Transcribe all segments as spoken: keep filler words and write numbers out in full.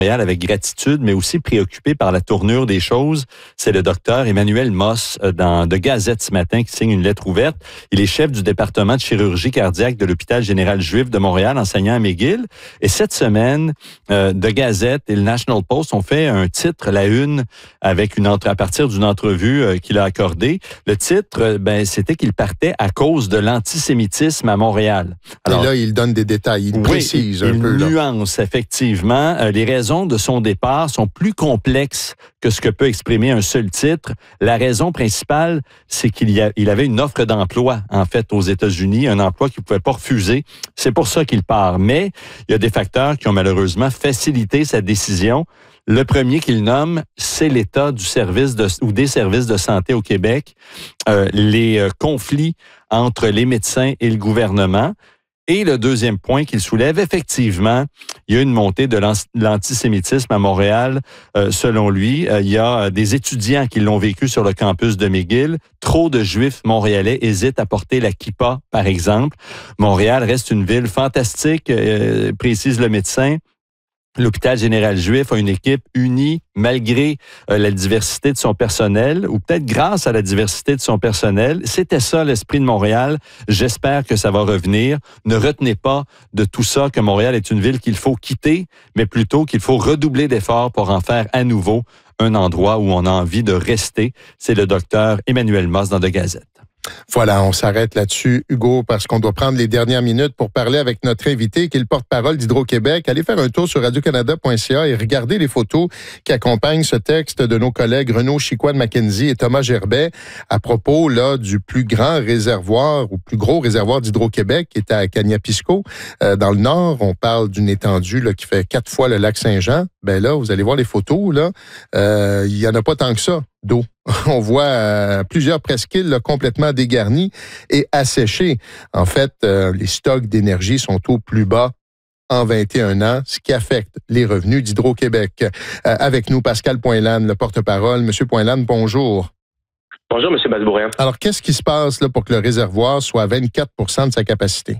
avec gratitude, mais aussi préoccupé par la tournure des choses. C'est le docteur Emmanuel Moss dans de Gazette ce matin qui signe une lettre ouverte. Il est chef du département de chirurgie cardiaque de l'hôpital général juif de Montréal, enseignant à McGill. Et cette semaine, euh, de Gazette et le National Post ont fait un titre, la une, avec une entre à partir d'une entrevue euh, qu'il a accordée. Le titre, euh, ben, c'était qu'il partait à cause de l'antisémitisme à Montréal. Alors, et là, il donne des détails, il oui, précise il, un il peu. Il là. nuance, effectivement. Euh, les raisons de son départ sont plus complexes que ce que peut exprimer un seul titre. La raison principale, c'est qu'il y a, il avait une offre d'emploi, en fait, aux États-Unis, un emploi qu'il ne pouvait pas refuser. C'est pour ça qu'il part. Mais il y a des facteurs qui ont malheureusement facilité sa décision. Le premier qu'il nomme, c'est l'état du service de, ou des services de santé au Québec, euh, les euh, conflits entre les médecins et le gouvernement. Et le deuxième point qu'il soulève, effectivement, il y a une montée de l'antisémitisme à Montréal. Euh, selon lui, euh, il y a des étudiants qui l'ont vécu sur le campus de McGill. Trop de Juifs montréalais hésitent à porter la kippa, par exemple. Montréal reste une ville fantastique, euh, précise le médecin. L'hôpital général juif a une équipe unie malgré euh, la diversité de son personnel, ou peut-être grâce à la diversité de son personnel. C'était ça l'esprit de Montréal. J'espère que ça va revenir. Ne retenez pas de tout ça que Montréal est une ville qu'il faut quitter, mais plutôt qu'il faut redoubler d'efforts pour en faire à nouveau un endroit où on a envie de rester. C'est le docteur Emmanuel Moss dans De Gazette. Voilà, on s'arrête là-dessus, Hugo, parce qu'on doit prendre les dernières minutes pour parler avec notre invité, qui est le porte-parole d'Hydro-Québec. Allez faire un tour sur radio canada point c a et regardez les photos qui accompagnent ce texte de nos collègues Renaud Chicoine Mackenzie et Thomas Gerbet à propos là du plus grand réservoir ou plus gros réservoir d'Hydro-Québec qui est à Kaniapisco, euh, dans le nord. On parle d'une étendue là, qui fait quatre fois le lac Saint-Jean. Ben là, vous allez voir les photos, là, euh, il y en a pas tant que ça d'eau. On voit euh, plusieurs presqu'îles là, complètement dégarnies et asséchées. En fait, euh, les stocks d'énergie sont au plus bas en vingt et un ans, ce qui affecte les revenus d'Hydro-Québec. Euh, avec nous, Pascal Poinlane, le porte-parole. Monsieur Poinlane, bonjour. Bonjour, Monsieur Bazbourien. Alors, qu'est-ce qui se passe là, pour que le réservoir soit à vingt-quatre pour cent de sa capacité?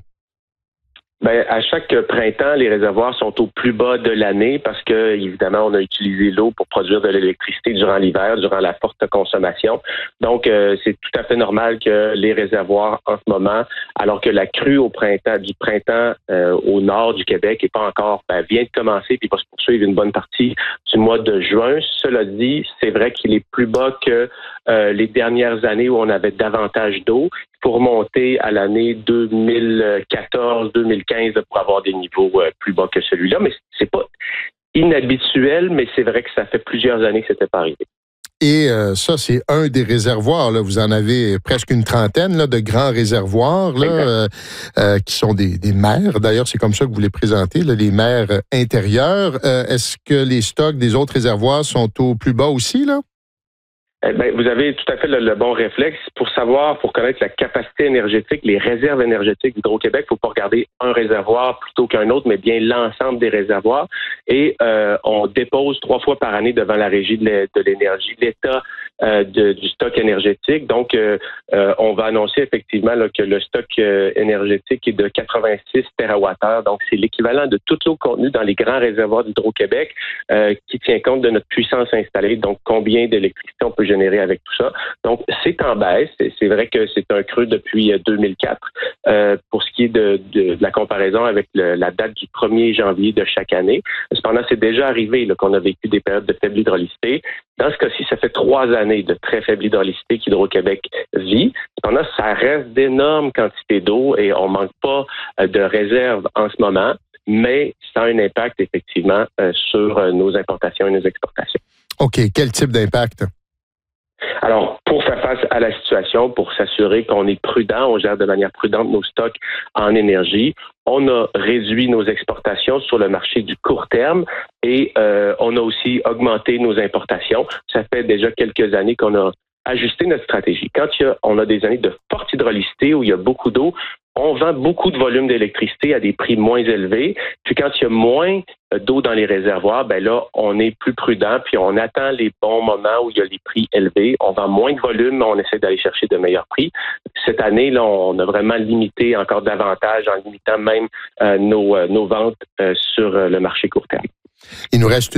Ben, à chaque printemps, les réservoirs sont au plus bas de l'année parce que, évidemment, on a utilisé l'eau pour produire de l'électricité durant l'hiver, durant la forte consommation. Donc, euh, c'est tout à fait normal que les réservoirs, en ce moment, alors que la crue au printemps, du printemps euh, au nord du Québec est pas encore, ben, vient de commencer puis va se poursuivre une bonne partie du mois de juin. Cela dit, c'est vrai qu'il est plus bas que euh, les dernières années où on avait davantage d'eau. Pour monter à l'année deux mille quatorze deux mille quinze pour avoir des niveaux euh, plus bas que celui-là. Mais c'est pas inhabituel, mais c'est vrai que ça fait plusieurs années que c'était pas arrivé. Et euh, ça, c'est un des réservoirs. Là. Vous en avez presque une trentaine là, de grands réservoirs là, euh, euh, qui sont des, des mers. D'ailleurs, c'est comme ça que vous les présentez, là, les mers intérieures. Euh, est-ce que les stocks des autres réservoirs sont au plus bas aussi, là? Eh bien, vous avez tout à fait le, le bon réflexe. Pour savoir, pour connaître la capacité énergétique, les réserves énergétiques d'Hydro-Québec, il ne faut pas regarder un réservoir plutôt qu'un autre, mais bien l'ensemble des réservoirs. Et euh, on dépose trois fois par année devant la Régie de l'énergie l'état euh, de, du stock énergétique. Donc, euh, euh, on va annoncer effectivement là, que le stock euh, énergétique est de quatre-vingt-six térawattheures. Donc, c'est l'équivalent de toute l'eau contenue dans les grands réservoirs d'Hydro-Québec euh, qui tient compte de notre puissance installée. Donc, combien d'électricité on peut générer avec tout ça. Donc, c'est en baisse. C'est, c'est vrai que c'est un creux depuis deux mille quatre. Euh, pour ce qui est de, de, de la comparaison avec le, la date du premier janvier de chaque année. Cependant, c'est déjà arrivé là, qu'on a vécu des périodes de faible hydraulicité. Dans ce cas-ci, ça fait trois années de très faible hydraulicité qu'Hydro-Québec vit. Cependant, ça reste d'énormes quantités d'eau et on manque pas de réserves en ce moment, mais ça a un impact effectivement euh, sur euh, nos importations et nos exportations. OK. Quel type d'impact? Alors, pour faire face à la situation, pour s'assurer qu'on est prudent, on gère de manière prudente nos stocks en énergie, on a réduit nos exportations sur le marché du court terme et euh, on a aussi augmenté nos importations. Ça fait déjà quelques années qu'on a ajusté notre stratégie. Quand il y a, on a des années de forte hydraulicité où il y a beaucoup d'eau, on vend beaucoup de volume d'électricité à des prix moins élevés. Puis quand il y a moins d'eau dans les réservoirs, ben là, on est plus prudent, puis on attend les bons moments où il y a les prix élevés. On vend moins de volume, mais on essaie d'aller chercher de meilleurs prix. Cette année, là, on a vraiment limité encore davantage, en limitant même euh, nos, euh, nos ventes euh, sur euh, le marché court terme. Il nous reste